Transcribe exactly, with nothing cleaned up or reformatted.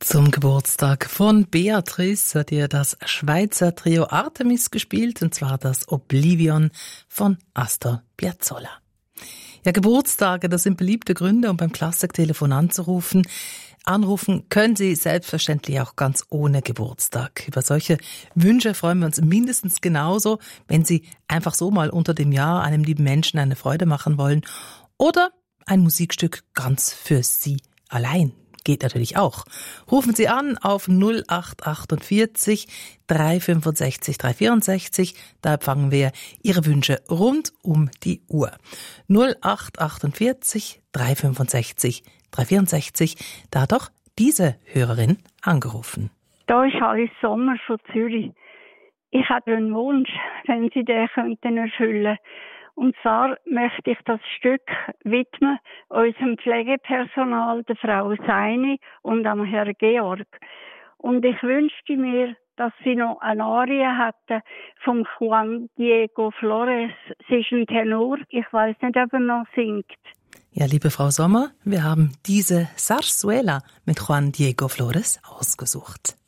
Zum Geburtstag von Beatrice hat ihr das Schweizer Trio Artemis gespielt, und zwar das Oblivion von Astor Piazzolla. Ja, Geburtstage, das sind beliebte Gründe, um beim Klassiktelefon anzurufen. Anrufen können Sie selbstverständlich auch ganz ohne Geburtstag. Über solche Wünsche freuen wir uns mindestens genauso, wenn Sie einfach so mal unter dem Jahr einem lieben Menschen eine Freude machen wollen. Oder ein Musikstück ganz für Sie allein. Geht natürlich auch. Rufen Sie an auf null acht achtundvierzig drei fünfundsechzig drei vierundsechzig. Da empfangen wir Ihre Wünsche rund um die Uhr. null acht achtundvierzig drei fünfundsechzig drei vierundsechzig. Da hat doch diese Hörerin angerufen. Da ist Alice Sommer von Zürich. Ich habe einen Wunsch, wenn Sie den könnten erfüllen. Und zwar möchte ich das Stück widmen unserem Pflegepersonal, der Frau Seini und am Herrn Georg. Und ich wünschte mir, dass sie noch eine Arie hätten vom Juan Diego Flores. Sie ist ein Tenor. Ich weiß nicht, ob er noch singt. Ja, liebe Frau Sommer, wir haben diese Zarzuela mit Juan Diego Flores ausgesucht.